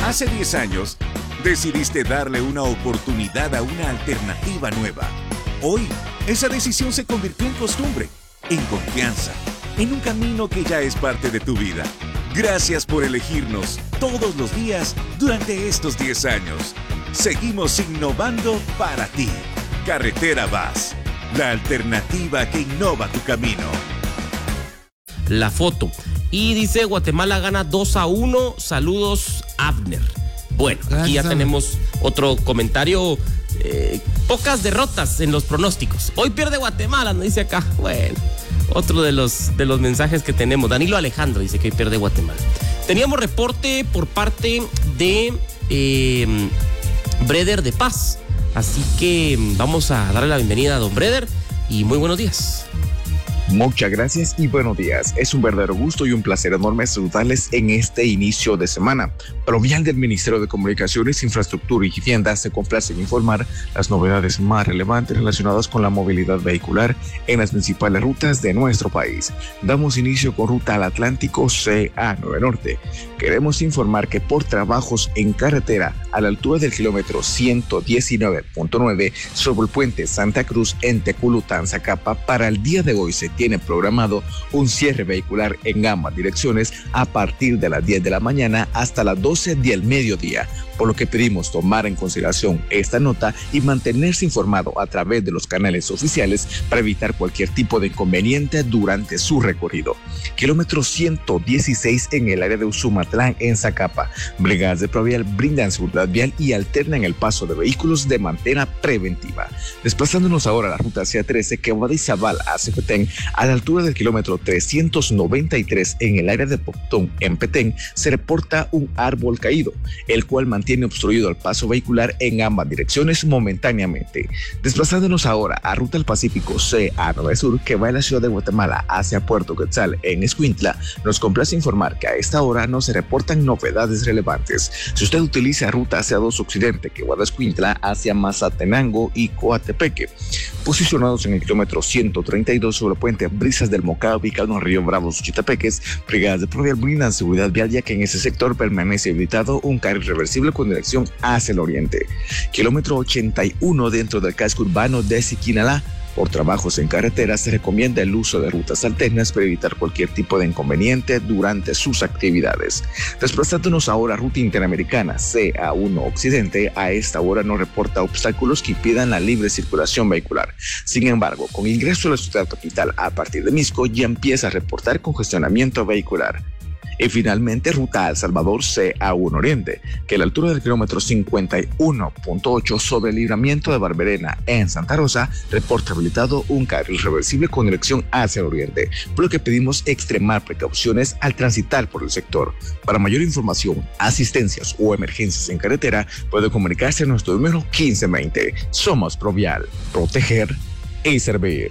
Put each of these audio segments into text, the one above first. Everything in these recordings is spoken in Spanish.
Hace 10 años, decidiste darle una oportunidad a una alternativa nueva. Hoy, esa decisión se convirtió en costumbre, en confianza, en un camino que ya es parte de tu vida. Gracias por elegirnos todos los días durante estos 10 años. Seguimos innovando para ti. Carretera VAS, la alternativa que innova tu camino. La foto. Y dice, Guatemala gana 2-1. Saludos, Abner. Bueno, aquí ya tenemos otro comentario. Pocas derrotas en los pronósticos. Hoy pierde Guatemala, nos dice acá. Bueno, otro de los mensajes que tenemos. Danilo Alejandro dice que hoy pierde Guatemala. Teníamos reporte por parte de Breder de Paz. Así que vamos a darle la bienvenida a don Breder y muy buenos días. Muchas gracias y buenos días. Es un verdadero gusto y un placer enorme saludarles en este inicio de semana. Provial del Ministerio de Comunicaciones, Infraestructura y Vivienda se complace en informar las novedades más relevantes relacionadas con la movilidad vehicular en las principales rutas de nuestro país. Damos inicio con Ruta al Atlántico CA9 Norte. Queremos informar que por trabajos en carretera a la altura del kilómetro 119.9 sobre el puente Santa Cruz en Teculután, Zacapa, para el día de hoy se tiene programado un cierre vehicular en ambas direcciones a partir de las 10 de la mañana hasta las 12 del mediodía, por lo que pedimos tomar en consideración esta nota y mantenerse informado a través de los canales oficiales para evitar cualquier tipo de inconveniente durante su recorrido. Kilómetro 116 en el área de Usumatlán en Zacapa. Brigadas de Provial brindan seguridad vial y alternan el paso de vehículos de manera preventiva. Desplazándonos ahora a la ruta CA13 que va de Izabal a Cepetén, a la altura del kilómetro 393 en el área de Poptón, en Petén, se reporta un árbol caído, el cual mantiene obstruido el paso vehicular en ambas direcciones momentáneamente. Desplazándonos ahora a Ruta al Pacífico CA9 Sur, que va de la ciudad de Guatemala hacia Puerto Quetzal en Escuintla, nos complace informar que a esta hora no se reportan novedades relevantes. Si usted utiliza Ruta CA2 Occidente, que va de Escuintla hacia Mazatenango y Coatepeque, posicionados en el kilómetro 132 sobre el puente Brisas del Mocao, ubicado en Río Bravo, Suchitepeques, brigadas de Provial brindan seguridad vial, ya que en ese sector permanece habilitado un carril reversible con dirección hacia el oriente. Kilómetro 81 dentro del casco urbano de Siquinalá. Por trabajos en carretera se recomienda el uso de rutas alternas para evitar cualquier tipo de inconveniente durante sus actividades. Desplazándonos ahora a Ruta Interamericana CA1 Occidente, a esta hora no reporta obstáculos que impidan la libre circulación vehicular. Sin embargo, con ingreso a la ciudad capital a partir de Misco ya empieza a reportar congestionamiento vehicular. Y finalmente, Ruta a El Salvador CA1 Oriente, que a la altura del kilómetro 51.8 sobre el libramiento de Barberena en Santa Rosa, reporta habilitado un carril reversible con dirección hacia el oriente, por lo que pedimos extremar precauciones al transitar por el sector. Para mayor información, asistencias o emergencias en carretera, puede comunicarse a nuestro número 1520. Somos Provial, proteger y servir.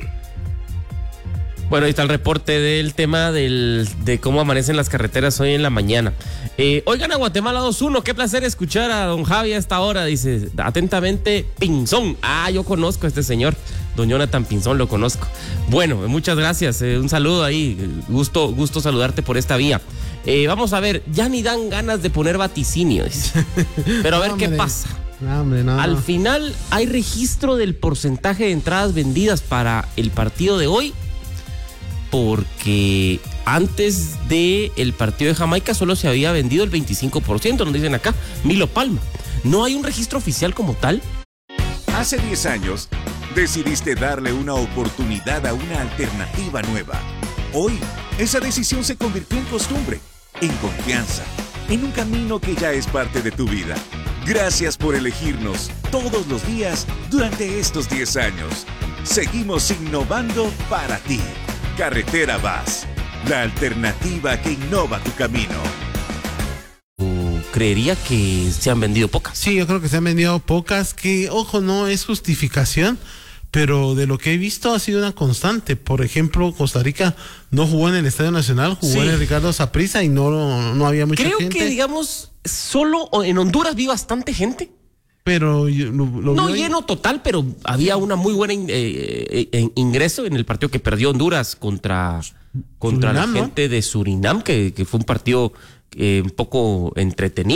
Bueno, ahí está el reporte del tema de cómo amanecen las carreteras hoy en la mañana. Hoy gana Guatemala 2-1. Qué placer escuchar a don Javi a esta hora. Dice, atentamente, Pinzón. Yo conozco a este señor. Don Jonathan Pinzón, lo conozco. Bueno, muchas gracias. Un saludo ahí. Gusto saludarte por esta vía. Vamos a ver, ya ni dan ganas de poner vaticinio. Pero a ver qué pasa. No. Al final, ¿hay registro del porcentaje de entradas vendidas para el partido de hoy? Porque antes del partido de Jamaica solo se había vendido el 25%, nos dicen acá, Milo Palma. ¿No hay un registro oficial como tal? Hace 10 años, decidiste darle una oportunidad a una alternativa nueva. Hoy, esa decisión se convirtió en costumbre, en confianza, en un camino que ya es parte de tu vida. Gracias por elegirnos todos los días durante estos 10 años. Seguimos innovando para ti. Carretera VAS, la alternativa que innova tu camino. Creería que se han vendido pocas. Sí, yo creo que se han vendido pocas, que, ojo, no es justificación, pero de lo que he visto ha sido una constante. Por ejemplo, Costa Rica no jugó en el Estadio Nacional, jugó en el Ricardo Saprissa y no había mucha gente. Creo que, digamos, solo en Honduras vi bastante gente. Pero no lleno total, pero había una muy buena ingreso en el partido que perdió Honduras contra Surinam, la gente de Surinam, que fue un partido un poco entretenido.